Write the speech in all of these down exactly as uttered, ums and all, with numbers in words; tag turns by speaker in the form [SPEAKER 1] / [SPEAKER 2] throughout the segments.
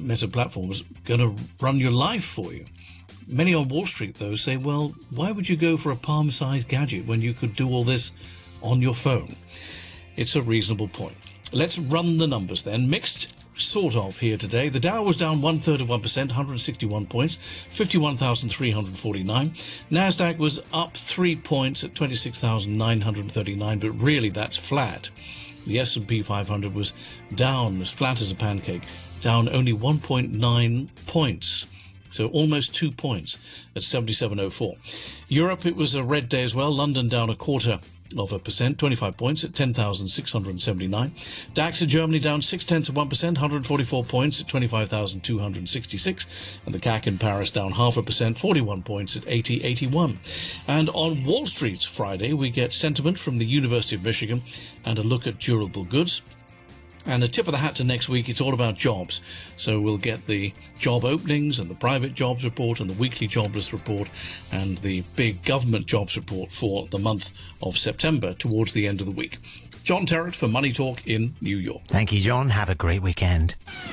[SPEAKER 1] Meta Platforms going to run your life for you. Many on Wall Street, though, say, well, why would you go for a palm-sized gadget when you could do all this on your phone? It's a reasonable point. Let's run the numbers then. Mixed sort of here today. The Dow was down one third of one percent, one hundred sixty-one points, fifty-one thousand three hundred forty-nine. NASDAQ was up three points at twenty-six thousand nine hundred thirty-nine, but really that's flat. The S and P five hundred was down as flat as a pancake, down only one point nine points. So almost two points at seventy-seven oh four. Europe, it was a red day as well. London down a quarter of a percent, twenty-five points at ten thousand six hundred seventy-nine. DAX in Germany down six tenths of one percent, one hundred forty-four points at twenty-five thousand two hundred sixty-six. And the C A C in Paris down half a percent, forty-one points at eighty eighty-one. And on Wall Street Friday, we get sentiment from the University of Michigan and a look at durable goods. And a tip of the hat to next week, it's all about jobs. So we'll get the job openings and the private jobs report and the weekly jobless report and the big government jobs report for the month of September towards the end of the week. John Terrett for Money Talk in New York.
[SPEAKER 2] Thank you, John. Have a great weekend.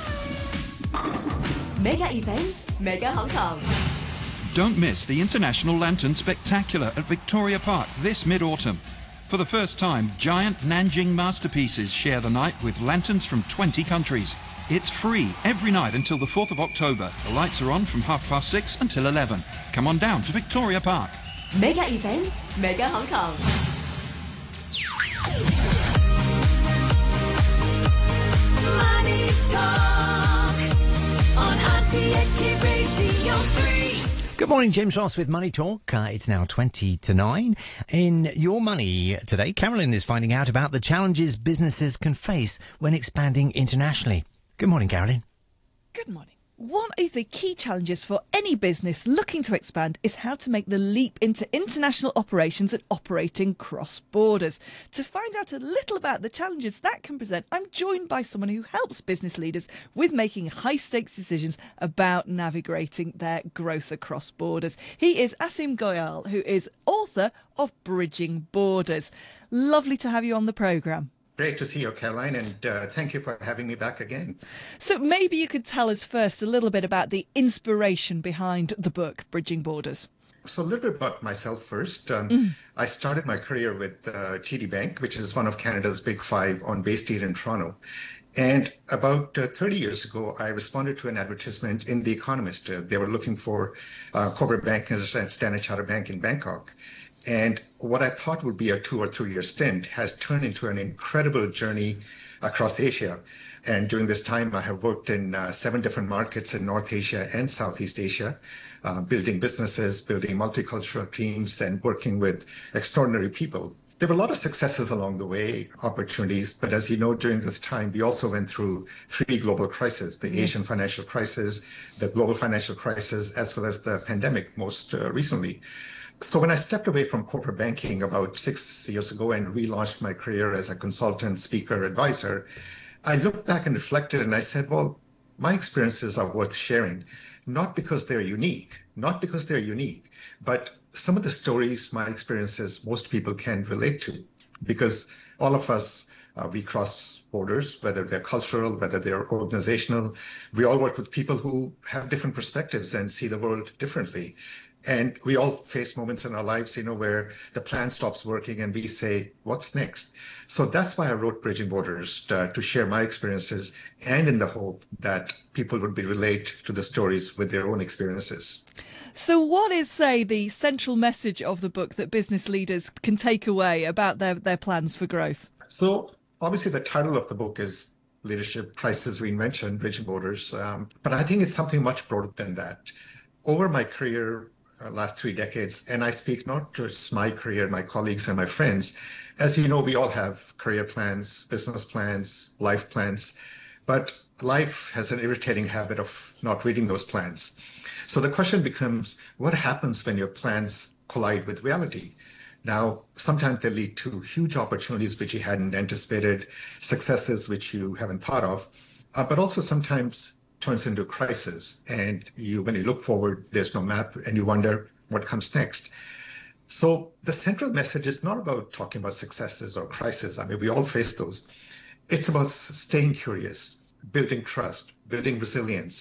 [SPEAKER 3] Mega events, Mega Hong Kong.
[SPEAKER 4] Don't miss the International Lantern Spectacular at Victoria Park this mid-autumn. For the first time, giant Nanjing masterpieces share the night with lanterns from twenty countries. It's free every night until the fourth of October. The lights are on from half past six until eleven. Come on down to Victoria Park.
[SPEAKER 3] Mega events, Mega Hong Kong. Money Talk on R T H K Radio three.
[SPEAKER 2] Good morning, James Ross with Money Talk. Uh, it's now twenty to nine. In Your Money today, Carolyn is finding out about the challenges businesses can face when expanding internationally. Good morning, Carolyn.
[SPEAKER 5] Good morning. One of the key challenges for any business looking to expand is how to make the leap into international operations and operating cross borders. To find out a little about the challenges that can present, I'm joined by someone who helps business leaders with making high-stakes decisions about navigating their growth across borders. He is Asim Goyal, who is author of Bridging Borders. Lovely to have you on the programme.
[SPEAKER 6] Great to see you, Caroline, and uh, thank you for having me back again.
[SPEAKER 5] So maybe you could tell us first a little bit about the inspiration behind the book, Bridging Borders.
[SPEAKER 6] So a little bit about myself first. Um,
[SPEAKER 5] Mm.
[SPEAKER 6] I started my career with uh, T D Bank, which is one of Canada's big five on Bay Street in Toronto. And about uh, thirty years ago, I responded to an advertisement in The Economist. Uh, they were looking for uh, corporate bankers at Standard Chartered Bank in Bangkok. And what I thought would be a two or three year stint has turned into an incredible journey across Asia. And during this time, I have worked in uh, seven different markets in North Asia and Southeast Asia, uh, building businesses, building multicultural teams, and working with extraordinary people. There were a lot of successes along the way, opportunities, but as you know, during this time, we also went through three global crises, the Asian financial crisis, the global financial crisis, as well as the pandemic most uh, recently. So when I stepped away from corporate banking about six years ago and relaunched my career as a consultant, speaker, advisor, I looked back and reflected and I said, well, my experiences are worth sharing, not because they're unique, not because they're unique, but some of the stories, my experiences, most people can relate to, because all of us, uh, we cross borders, whether they're cultural, whether they're organizational. We all work with people who have different perspectives and see the world differently. And we all face moments in our lives, you know, where the plan stops working and we say, what's next? So that's why I wrote Bridging Borders, to, to share my experiences and in the hope that people would be relate to the stories with their own experiences.
[SPEAKER 5] So what is, say, the central message of the book that business leaders can take away about their, their plans for growth?
[SPEAKER 6] So obviously the title of the book is Leadership Crisis Reinvention, Bridging Borders. Um, but I think it's something much broader than that. Over my career, Uh, last three decades, and I speak not just my career, my colleagues and my friends. As you know, we all have career plans, business plans, life plans, but life has an irritating habit of not reading those plans. So the question becomes, what happens when your plans collide with reality? Now, sometimes they lead to huge opportunities which you hadn't anticipated, successes which you haven't thought of, uh, but also sometimes turns into a crisis. And you, when you look forward, there's no map and you wonder what comes next. So the central message is not about talking about successes or crises. I mean, we all face those. It's about staying curious, building trust, building resilience,